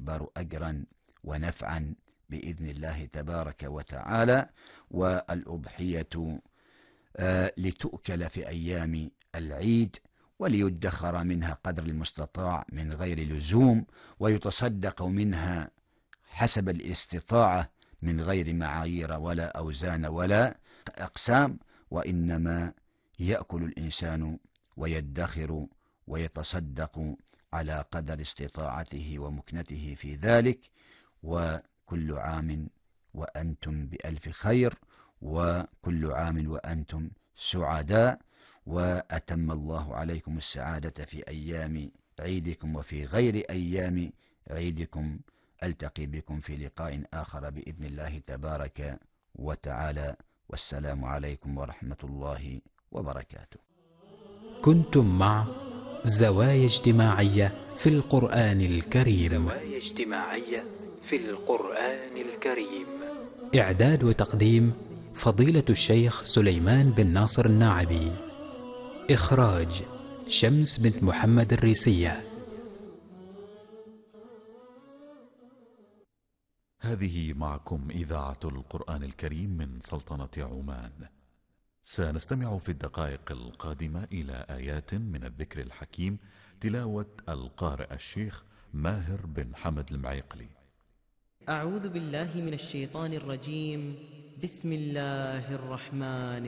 أكبر أجرا ونفعا بإذن الله تبارك وتعالى. والأضحية لتؤكل في أيام العيد، وليدخر منها قدر المستطاع من غير لزوم، ويتصدق منها حسب الاستطاعة من غير معايير ولا أوزان ولا أقسام، وإنما يأكل الإنسان ويدخر ويتصدق على قدر استطاعته ومكنته في ذلك. وكل عام وأنتم بألف خير، وكل عام وأنتم سعداء، وأتم الله عليكم السعادة في أيام عيدكم وفي غير أيام عيدكم. ألتقي بكم في لقاء آخر بإذن الله تبارك وتعالى، والسلام عليكم ورحمة الله وبركاته. كنتم مع زوايا اجتماعية في القرآن الكريم. زوايا اجتماعية في القرآن الكريم. إعداد وتقديم فضيلة الشيخ سليمان بن ناصر الناعبي. إخراج شمس بنت محمد الريسية. هذه معكم إذاعة القرآن الكريم من سلطنة عمان. سنستمع في الدقائق القادمة إلى آيات من الذكر الحكيم، تلاوة القارئ الشيخ ماهر بن حمد المعيقلي. أعوذ بالله من الشيطان الرجيم. بسم الله الرحمن